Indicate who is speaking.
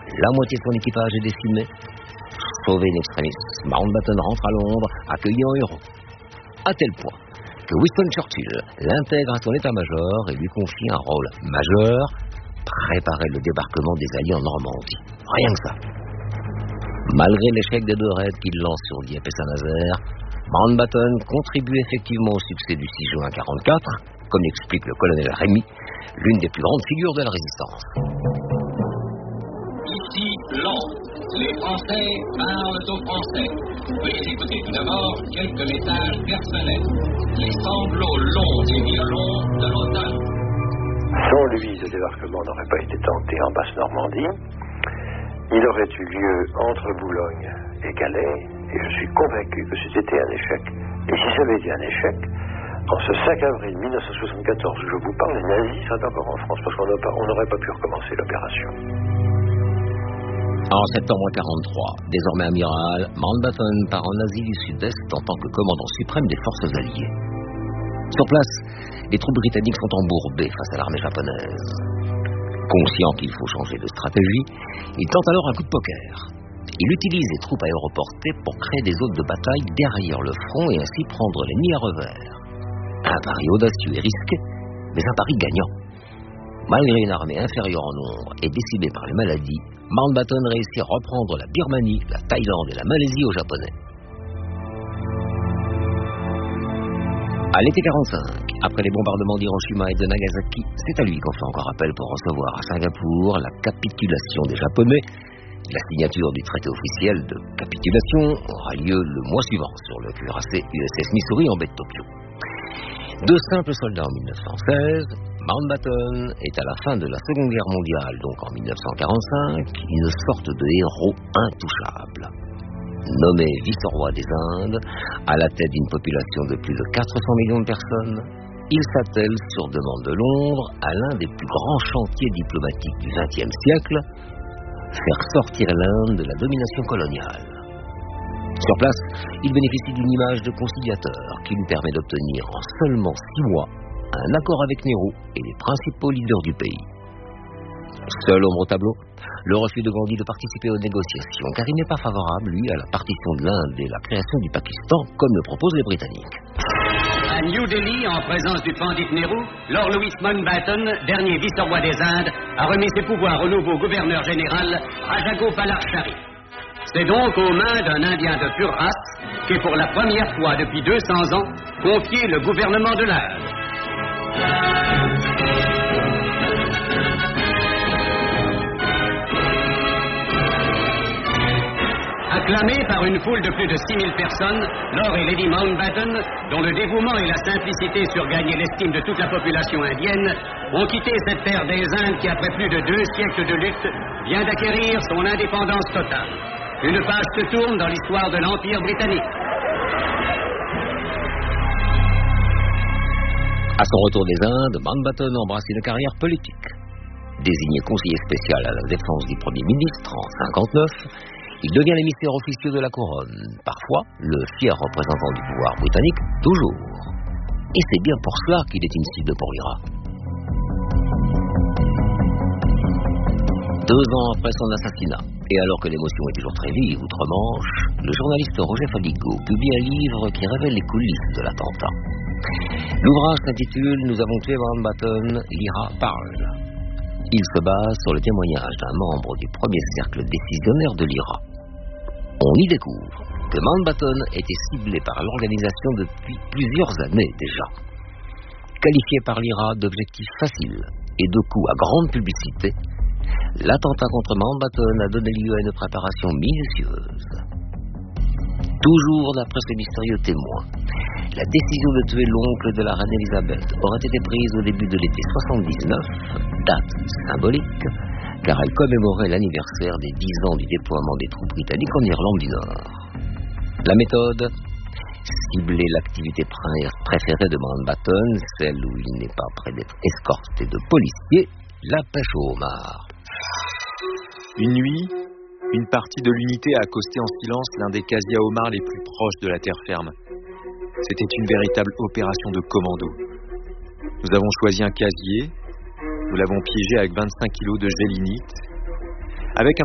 Speaker 1: La moitié de son équipage est décimé. Sauvé in extremis, Mountbatten rentre à Londres, accueilli en héros. À tel point que Winston Churchill l'intègre à son état-major et lui confie un rôle majeur, préparer le débarquement des Alliés en Normandie. Rien que ça. Malgré l'échec des 2 raids qu'il lance sur Dieppe et Saint-Nazaire, Mountbatten contribue effectivement au succès du 6 juin 1944, comme l'explique le colonel Rémy, l'une des plus grandes figures de la résistance.
Speaker 2: Ici, Londres. Les Français parlent aux Français. Veuillez écouter tout d'abord quelques messages personnels. Les sanglots longs et violents de l'automne.
Speaker 3: Sans lui, le débarquement n'aurait pas été tenté en Basse-Normandie. Il aurait eu lieu entre Boulogne et Calais, et je suis convaincu que c'était un échec. Et si ça avait été un échec, en ce 5 avril 1974 où je vous parle, les nazis sont encore en France, parce qu'on n'aurait pas pu recommencer l'opération.
Speaker 1: En septembre 1943, désormais amiral, Mountbatten part en Asie du Sud-Est en tant que commandant suprême des forces alliées. Sur place, les troupes britanniques sont embourbées face à l'armée japonaise. Conscient qu'il faut changer de stratégie, il tente alors un coup de poker. Il utilise les troupes aéroportées pour créer des zones de bataille derrière le front et ainsi prendre l'ennemi à revers. Un pari audacieux et risqué, mais un pari gagnant. Malgré une armée inférieure en nombre et décimée par les maladies, Mountbatten réussit à reprendre la Birmanie, la Thaïlande et la Malaisie aux Japonais. À l'été 1945, après les bombardements d'Hiroshima et de Nagasaki, c'est à lui qu'on fait encore appel pour recevoir à Singapour la capitulation des Japonais. La signature du traité officiel de capitulation aura lieu le mois suivant sur le cuirassé USS Missouri en baie de Tokyo. 2 simples soldats en 1916, Mountbatten est à la fin de la Seconde Guerre mondiale, donc en 1945, une sorte de héros intouchable. Nommé vice-roi des Indes, à la tête d'une population de plus de 400 millions de personnes, il s'attelle sur demande de Londres à l'un des plus grands chantiers diplomatiques du XXe siècle, faire sortir l'Inde de la domination coloniale. Sur place, il bénéficie d'une image de conciliateur qui lui permet d'obtenir en seulement 6 mois un accord avec Nehru et les principaux leaders du pays. Seul ombre au tableau, le refus de Gandhi de participer aux négociations, car il n'est pas favorable, lui, à la partition de l'Inde et la création du Pakistan, comme le proposent les Britanniques.
Speaker 4: À New Delhi, en présence du pandit Nehru, Lord Louis Mountbatten, dernier vice-roi des Indes, a remis ses pouvoirs au nouveau gouverneur général, Rajagopal Sharif. C'est donc aux mains d'un Indien de pure race qu'est pour la première fois depuis 200 ans confié le gouvernement de l'Inde. Acclamé par une foule de plus de 6000 personnes, Lord et Lady Mountbatten, dont le dévouement et la simplicité surgagnaient l'estime de toute la population indienne, ont quitté cette terre des Indes qui, après plus de 2 siècles de lutte, vient d'acquérir son indépendance totale. Une page se tourne dans l'histoire de l'Empire britannique.
Speaker 1: À son retour des Indes, Mountbatten embrasse une carrière politique. Désigné conseiller spécial à la défense du Premier ministre en 1959, il devient l'émissaire officieux de la couronne, parfois le fier représentant du pouvoir britannique, toujours. Et c'est bien pour cela qu'il est une cible pour l'IRA. 2 ans après son assassinat, et alors que l'émotion est toujours très vive outre-Manche, le journaliste Roger Faligo publie un livre qui révèle les coulisses de l'attentat. L'ouvrage s'intitule « Nous avons tué Mountbatten, l'IRA parle ». Il se base sur le témoignage d'un membre du premier cercle décisionnaire de l'IRA. On y découvre que Mountbatten était ciblé par l'organisation depuis plusieurs années déjà. Qualifié par l'IRA d'objectif facile et de coup à grande publicité, l'attentat contre Mountbatten a donné lieu à une préparation minutieuse. Toujours d'après ce mystérieux témoin, la décision de tuer l'oncle de la reine Elisabeth aurait été prise au début de l'été 79, date symbolique, car elle commémorait l'anniversaire des 10 ans du déploiement des troupes britanniques en Irlande du Nord. La méthode, cibler l'activité préférée de Mountbatten, celle où il n'est pas près d'être escorté de policiers, la pêche au homard.
Speaker 5: Une nuit, une partie de l'unité a accosté en silence l'un des casiers à homards les plus proches de la terre ferme. C'était une véritable opération de commando. Nous avons choisi un casier, nous l'avons piégé avec 25 kilos de gélinite, avec un